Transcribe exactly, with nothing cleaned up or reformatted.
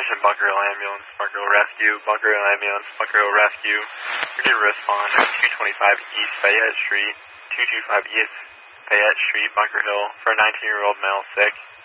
Attention Bunker Hill Ambulance, Bunker Hill Rescue, Bunker Hill Ambulance, Bunker Hill Rescue. We're going to respond at two twenty-five East Fayette Street, two twenty-five East Fayette Street, Bunker Hill, for a nineteen-year-old male sick.